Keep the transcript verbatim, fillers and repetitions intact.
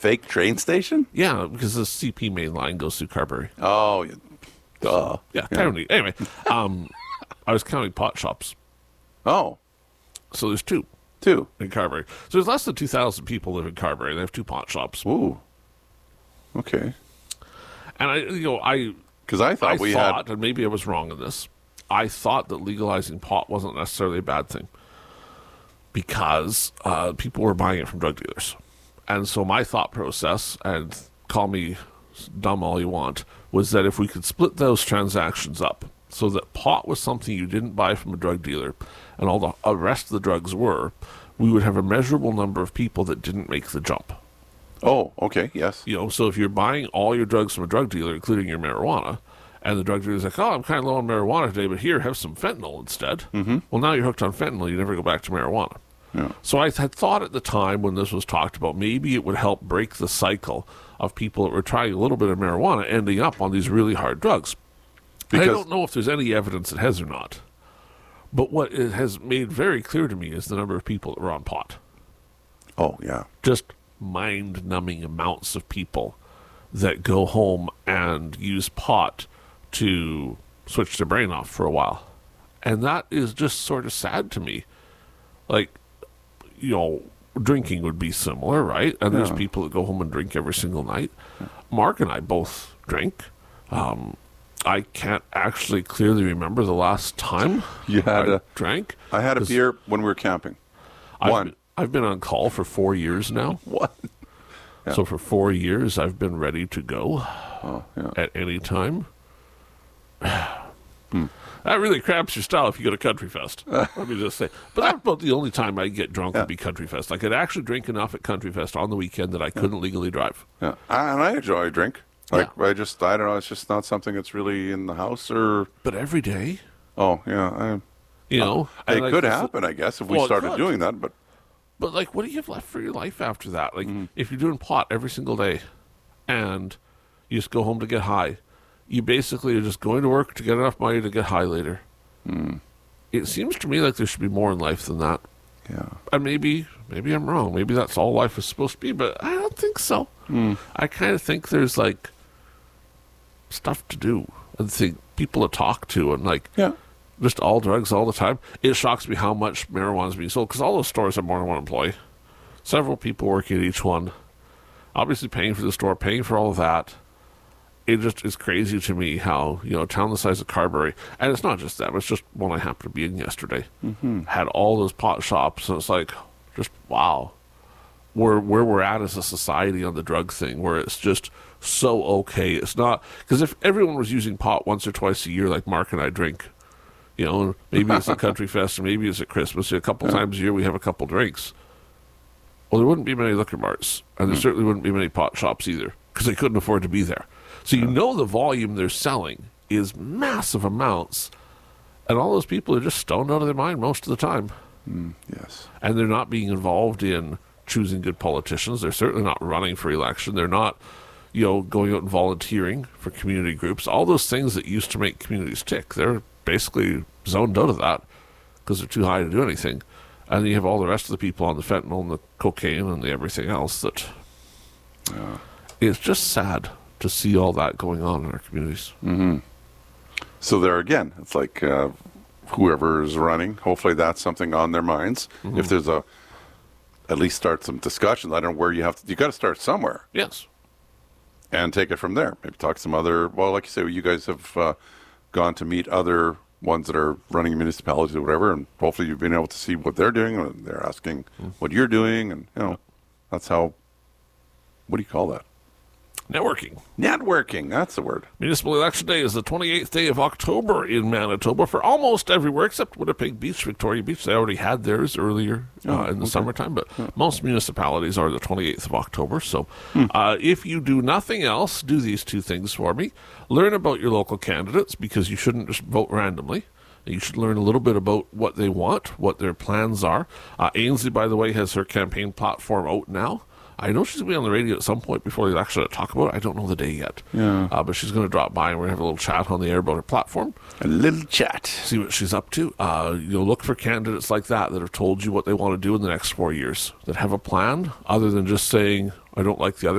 fake train station? Yeah, because the C P main line goes through Carberry. Oh, yeah. Duh. Yeah, kind of neat. Anyway, um, I was counting pot shops. Oh, So there's two two. in Carberry. So there's less than two thousand people live in Carberry. They have two pot shops. Ooh. Okay. And I, you know, I, Because I thought I we thought, had. and maybe I was wrong in this, I thought that legalizing pot wasn't necessarily a bad thing because uh, people were buying it from drug dealers. And so my thought process, and call me dumb all you want, was that if we could split those transactions up so that pot was something you didn't buy from a drug dealer and all the uh, rest of the drugs were, we would have a measurable number of people that didn't make the jump. Oh, okay. Yes. You know, so if you're buying all your drugs from a drug dealer, including your marijuana, and the drug dealer's like, oh, I'm kind of low on marijuana today, but here, have some fentanyl instead. Mm-hmm. Well, now you're hooked on fentanyl. You never go back to marijuana. Yeah. So I had thought at the time when this was talked about, maybe it would help break the cycle of people that were trying a little bit of marijuana ending up on these really hard drugs. Because I don't know if there's any evidence it has or not. But what it has made very clear to me is the number of people that were on pot. Oh, yeah. Just mind-numbing amounts of people that go home and use pot to switch their brain off for a while. And that is just sort of sad to me. Like, you know, drinking would be similar, right? And there's Yeah. people that go home and drink every single night. Mark and I both drink. Um, I can't actually clearly remember the last time You had I a- drank. I had a 'Cause beer when we were camping. I've One. been- I've been on call for four years now. What? Yeah. So for four years, I've been ready to go Oh, yeah. at any time. Hmm. That really cramps your style if you go to Country Fest. Let me just say. But that's about the only time I get drunk would be Country Fest. I could actually drink enough at Country Fest on the weekend that I couldn't legally drive. Yeah. I, and I enjoy a drink. Like, I just, I don't know, it's just not something that's really in the house or. But every day, Oh, yeah. I, you know. it and like, could it's- happen, I guess, if we Well, it started could. doing that, but. But, like, what do you have left for your life after that? Like, Mm-hmm. if you're doing pot every single day and you just go home to get high, you basically are just going to work to get enough money to get high later. Mm. It seems to me like there should be more in life than that. Yeah. And maybe, maybe I'm wrong. Maybe that's all life is supposed to be, but I don't think so. Mm. I kind of think there's, like, stuff to do and think people to talk to and, like, Yeah. just all drugs all the time. It shocks me how much marijuana is being sold because all those stores have more than one employee. Several people working at each one. Obviously paying for the store, paying for all of that. It just is crazy to me how, you know, a town the size of Carberry, and it's not just them, it's just one I happened to be in yesterday, Mm-hmm. had all those pot shops, and it's like, just wow. Where, where we're at as a society on the drug thing, where it's just so okay. It's not, because if everyone was using pot once or twice a year like Mark and I drink, you know, maybe it's at Country Fest, or maybe it's at Christmas, a couple times a year we have a couple drinks. Well, there wouldn't be many liquor marts, and there certainly wouldn't be many pot shops either, because they couldn't afford to be there. So you know the volume they're selling is massive amounts, and all those people are just stoned out of their mind most of the time. Mm, yes. And they're not being involved in choosing good politicians. They're certainly not running for election. They're not, you know, going out and volunteering for community groups. All those things that used to make communities tick, they're basically zoned out of that because they're too high to do anything. And you have all the rest of the people on the fentanyl and the cocaine and the everything else that Yeah. it's just sad to see all that going on in our communities. Mm-hmm. So there again, it's like uh, whoever is running, hopefully that's something on their minds. Mm-hmm. If there's a, at least start some discussions. I don't know where you have to, you got to start somewhere Yes. and take it from there. Maybe talk to some other, well, like you say, you guys have uh, gone to meet other ones that are running municipalities or whatever, and hopefully you've been able to see what they're doing, and they're asking Mm-hmm. what you're doing, and, you know, that's how, what do you call that? Networking. Networking, that's the word. Municipal Election Day is the twenty-eighth day of October in Manitoba for almost everywhere except Winnipeg Beach, Victoria Beach. They already had theirs earlier uh, Oh, in the okay. summertime, but most municipalities are the twenty-eighth of October. So uh, if you do nothing else, do these two things for me. Learn about your local candidates because you shouldn't just vote randomly. You should learn a little bit about what they want, what their plans are. Uh, Ainsley, by the way, has her campaign platform out now. I know she's going to be on the radio at some point before the election to talk about it. I don't know the day yet. Yeah. Uh, but she's going to drop by and we're going to have a little chat on the air about her platform, A little chat. see what she's up to. Uh, you'll look for candidates like that that have told you what they want to do in the next four years, that have a plan other than just saying, I don't like the other